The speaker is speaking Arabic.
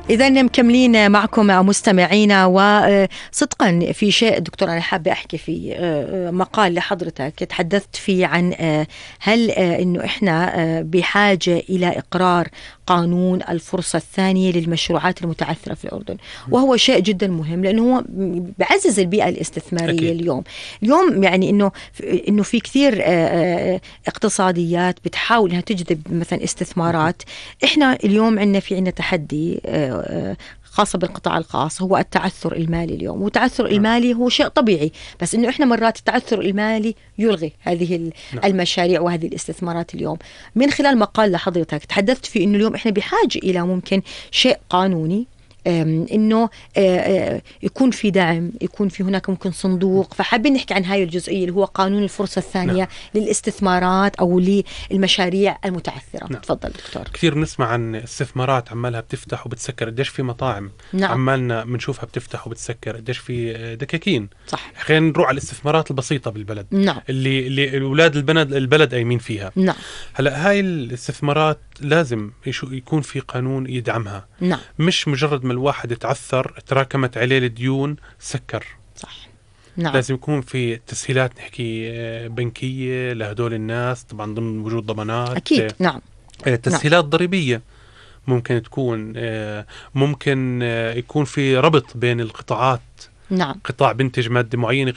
إذا مكملين معكم مستمعينا، وصدقا في شيء دكتور أنا حابة أحكي فيه، مقال لحضرتك تحدثت فيه عن هل إنه إحنا بحاجة إلى إقرار قانون الفرصة الثانية للمشروعات المتعثرة في الأردن، وهو شيء جدا مهم لأنه هو بعزز البيئة الاستثمارية. أكيد. اليوم يعني إنه في كثير اقتصاديات بتحاول إنها تجذب مثلا استثمارات. إحنا اليوم عندنا تحدي خاصة بالقطاع الخاص، هو التعثر المالي اليوم، والتعثر المالي هو شيء طبيعي، بس إنه إحنا مرات التعثر المالي يلغي هذه المشاريع وهذه الاستثمارات. اليوم من خلال مقال لحضرتك تحدثت في إنه اليوم إحنا بحاجة إلى ممكن شيء قانوني، إنه يكون في دعم، يكون في هناك ممكن صندوق. فحابين نحكي عن هاي الجزئية اللي هو قانون الفرصة الثانية للاستثمارات أو للمشاريع المتعثرة. تفضل دكتور. كثير نسمع عن استثمارات عمالها بتفتح وبتسكر، قديش في مطاعم عمالنا بنشوفها بتفتح وبتسكر، قديش في دكاكين. صح. خلينا نروح على الاستثمارات البسيطة بالبلد. اللي أولاد البلد قايمين فيها. هلا هاي الاستثمارات لازم يكون في قانون يدعمها. مش مجرد ما الواحد يتعثر تراكمت عليه الديون سكر. صح. لازم يكون في تسهيلات نحكي بنكية لهدول الناس، طبعا ضمن وجود ضمانات. أكيد. تسهيلات ضريبية ممكن تكون، ممكن يكون في ربط بين القطاعات. قطاع بنتج مادة معينة،